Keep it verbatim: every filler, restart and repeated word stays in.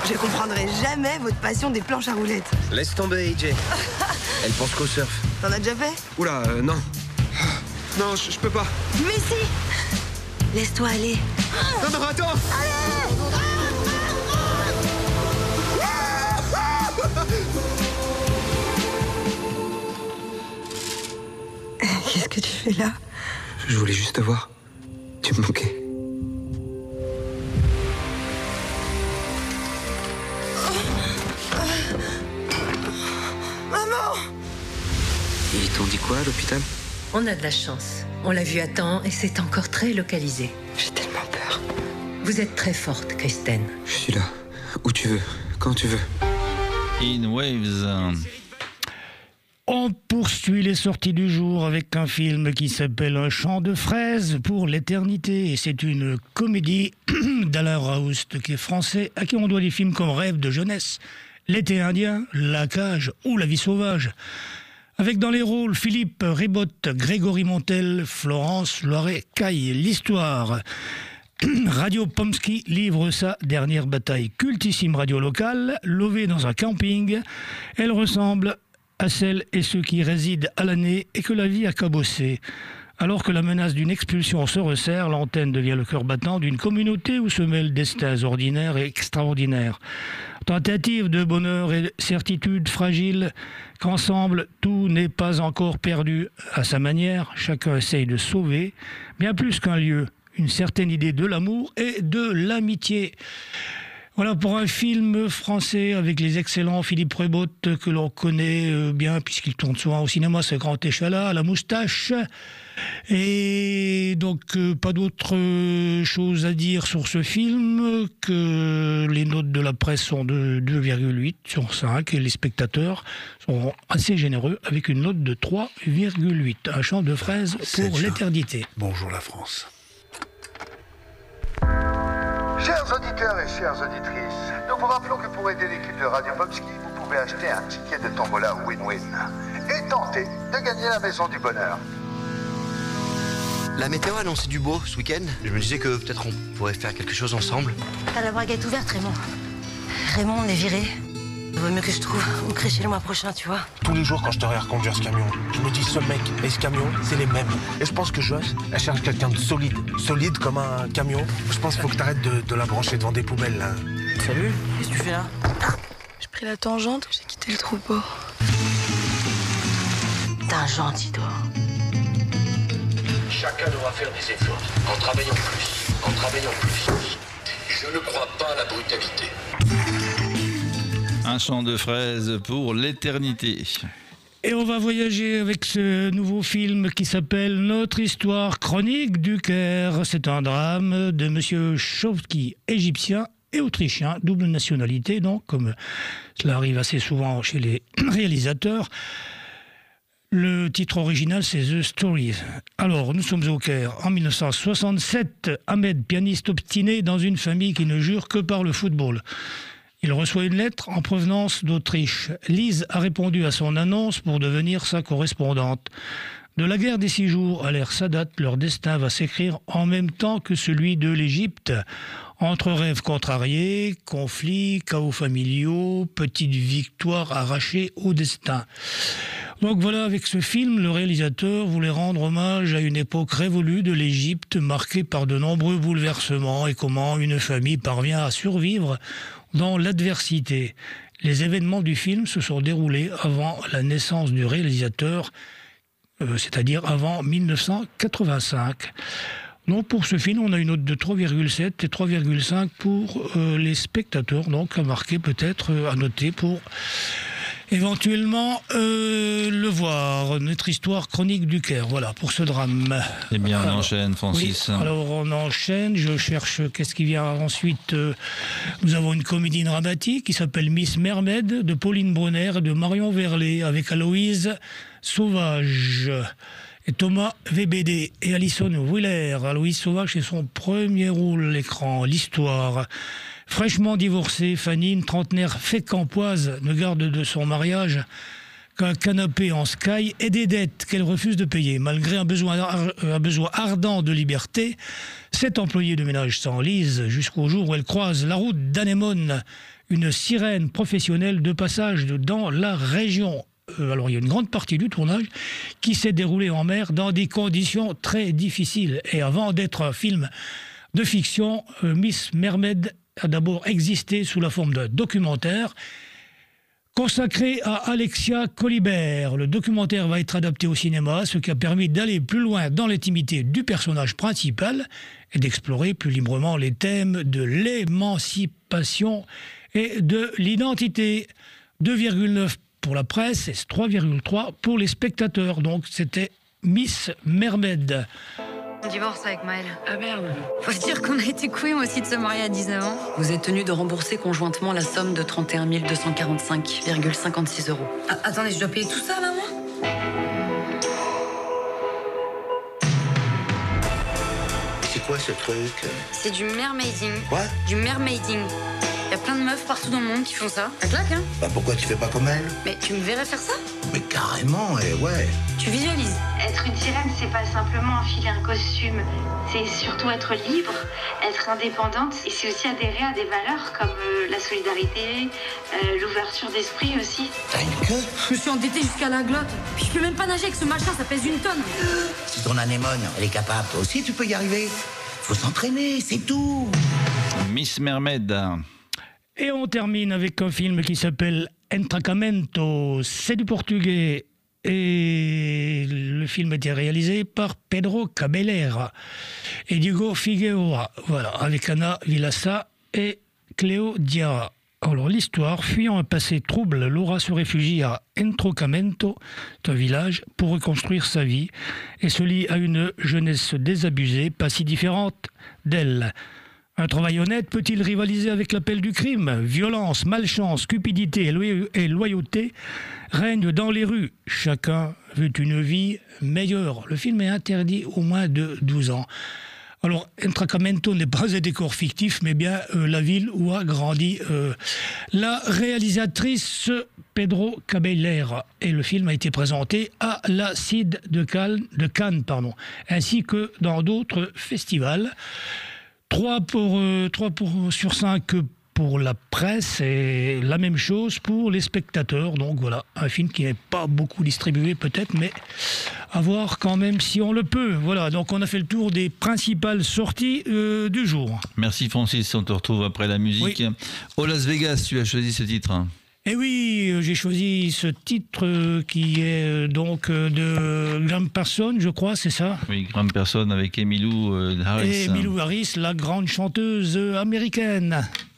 Je comprendrai jamais votre passion des planches à roulettes. Laisse tomber, A J. Elle pense qu'au surf. T'en as déjà fait? Oula, euh, non. Non, je peux pas. Mais si! Laisse-toi aller. Non, non, attends! Qu'est-ce que tu fais là? Je voulais juste te voir. Tu me manquais. Maman! Ils t'ont dit quoi à l'hôpital? On a de la chance. On l'a vu à temps et c'est encore très localisé. J'ai tellement peur. Vous êtes très forte, Kristen. Je suis là. Où tu veux. Quand tu veux. In Waves. On poursuit les sorties du jour avec un film qui s'appelle Un champ de fraises pour l'éternité. Et c'est une comédie d'Alain Raoust, qui est français, à qui on doit des films comme Rêve de jeunesse, L'été indien, La cage ou La vie sauvage. Avec dans les rôles Philippe Ribotte, Grégory Montel, Florence Loiret-Caille. L'histoire. Radio Pomsky livre sa dernière bataille. Cultissime radio locale, levée dans un camping. Elle ressemble à celles et ceux qui résident à l'année et que la vie a cabossé. Alors que la menace d'une expulsion se resserre, l'antenne devient le cœur battant d'une communauté où se mêlent destins ordinaires et extraordinaires. Tentative de bonheur et certitude fragile, qu'ensemble tout n'est pas encore perdu. À sa manière, chacun essaye de sauver, bien plus qu'un lieu, une certaine idée de l'amour et de l'amitié. Voilà pour un film français avec les excellents Philippe Ribotte que l'on connaît bien puisqu'il tourne souvent au cinéma, ce grand échalas à la moustache. Et donc euh, pas d'autre euh, chose à dire sur ce film que les notes de la presse sont de deux virgule huit sur cinq et les spectateurs sont assez généreux avec une note de trois virgule huit. Un champ de fraises pour l'éternité. Bonjour la France. Chers auditeurs et chères auditrices, nous vous rappelons que pour aider l'équipe de Radio Pomsky, vous pouvez acheter un ticket de tombola win-win et tenter de gagner la maison du bonheur. La météo a annoncé du beau ce week-end. Je me disais que peut-être on pourrait faire quelque chose ensemble. T'as la braguette ouverte, Raymond. Raymond, on est viré. Il vaut mieux que je trouve où crécher le mois prochain, tu vois. Tous les jours quand je te regarde conduire ce camion, je me dis ce mec et ce camion, c'est les mêmes. Et je pense que Joss, elle cherche quelqu'un de solide. Solide comme un camion. Je pense qu'il faut que t'arrêtes de, de la brancher devant des poubelles, là. Salut, qu'est-ce que tu fais là? J'ai pris la tangente, j'ai quitté le troupeau. T'es un gentil, toi. Chacun devra faire des efforts, en travaillant plus, en travaillant plus. Je ne crois pas à la brutalité. Un champ de fraises pour l'éternité. Et on va voyager avec ce nouveau film qui s'appelle Notre histoire chronique du Caire. C'est un drame de monsieur Chomsky, égyptien et autrichien, double nationalité, donc, comme cela arrive assez souvent chez les réalisateurs. Le titre original, c'est The Story. Alors, nous sommes au Caire. En mille neuf cent soixante-sept, Ahmed, pianiste obstiné dans une famille qui ne jure que par le football. Il reçoit une lettre en provenance d'Autriche. Lise a répondu à son annonce pour devenir sa correspondante. De la guerre des six jours à l'ère Sadat, leur destin va s'écrire en même temps que celui de l'Égypte. Entre rêves contrariés, conflits, chaos familiaux, petites victoires arrachées au destin. Donc voilà, avec ce film, le réalisateur voulait rendre hommage à une époque révolue de l'Égypte marquée par de nombreux bouleversements et comment une famille parvient à survivre dans l'adversité. Les événements du film se sont déroulés avant la naissance du réalisateur, euh, c'est-à-dire avant mille neuf cent quatre-vingt-cinq. Donc pour ce film, on a une note de trois virgule sept et trois virgule cinq pour euh, les spectateurs, donc à marquer peut-être, euh, à noter pour éventuellement euh, le voir. Notre histoire chronique du Caire, voilà, pour ce drame. Eh bien, on alors, enchaîne, Francis. Oui, alors on enchaîne, je cherche qu'est-ce qui vient ensuite. Euh, nous avons une comédie dramatique qui s'appelle Miss Mermaid, de Pauline Brunner et de Marion Verlet, avec Aloïse Sauvage et Thomas V B D et Alison Wheeler. Aloïse Sauvage, c'est son premier rôle à l'écran. L'histoire. Fraîchement divorcée, Fanny, une trentenaire fécampoise, ne garde de son mariage qu'un canapé en sky et des dettes qu'elle refuse de payer. Malgré un besoin, un besoin ardent de liberté, cette employée de ménage s'enlise jusqu'au jour où elle croise la route d'Anémone, une sirène professionnelle de passage dans la région. Euh, alors il y a une grande partie du tournage qui s'est déroulée en mer dans des conditions très difficiles. Et avant d'être un film de fiction, euh, Miss Mermaid a d'abord existé sous la forme d'un documentaire consacré à Alexia Colibert. Le documentaire va être adapté au cinéma, ce qui a permis d'aller plus loin dans l'intimité du personnage principal et d'explorer plus librement les thèmes de l'émancipation et de l'identité. deux virgule neuf pour la presse et trois virgule trois pour les spectateurs. Donc c'était Miss Mermaid. On divorce avec Maël. Ah merde. Faut se dire qu'on a été couilles aussi de se marier à dix-neuf ans. Vous êtes tenu de rembourser conjointement la somme de trente et un mille deux cent quarante-cinq virgule cinquante-six euros. Ah, attendez, je dois payer tout ça, maman? C'est quoi ce truc? C'est du mermaiding. Quoi? Du mermaiding. Il y a plein de meufs partout dans le monde qui font ça. Ça claque, hein? Bah pourquoi tu fais pas comme elle? Mais tu me verrais faire ça? Mais carrément, et ouais. Tu visualises. Être une sirène, c'est pas simplement enfiler un costume. C'est surtout être libre, être indépendante. Et c'est aussi adhérer à des valeurs comme euh, la solidarité, euh, l'ouverture d'esprit aussi. T'as une queue? Je me suis endettée jusqu'à la glotte. Puis je peux même pas nager avec ce machin, ça pèse une tonne. Si ton anémone, elle est capable, toi aussi tu peux y arriver. Faut s'entraîner, c'est tout. Miss Mermaid. Et on termine avec un film qui s'appelle Entracamento. C'est du portugais. Et le film a été réalisé par Pedro Cabelleira et Diego Figueroa. Voilà, avec Ana Vilassa et Cléo Diarra. Alors l'histoire, fuyant un passé trouble, Laura se réfugie à Entrocamento, un village, pour reconstruire sa vie et se lie à une jeunesse désabusée, pas si différente d'elle. Un travail honnête peut-il rivaliser avec l'appel du crime? Violence, malchance, cupidité et, loy- et loyauté règnent dans les rues. Chacun veut une vie meilleure. Le film est interdit au moins de douze ans. Alors, Entracamento n'est pas un décor fictif, mais bien euh, la ville où a grandi euh, la réalisatrice Pedro Cabelleira. Et le film a été présenté à la C I D de Cannes, de Cannes pardon, ainsi que dans d'autres festivals. trois pour, euh, trois pour, sur cinq pour la presse et la même chose pour les spectateurs. Donc voilà, un film qui n'est pas beaucoup distribué peut-être, mais à voir quand même si on le peut. Voilà, donc on a fait le tour des principales sorties euh, du jour. Merci Francis, on te retrouve après la musique. Oui. Au Las Vegas, tu as choisi ce titre. Et oui, j'ai choisi ce titre qui est donc de Graham Parsons, je crois, c'est ça? Oui, Graham Parsons avec Emmylou Harris. Et Emmylou Harris, la grande chanteuse américaine.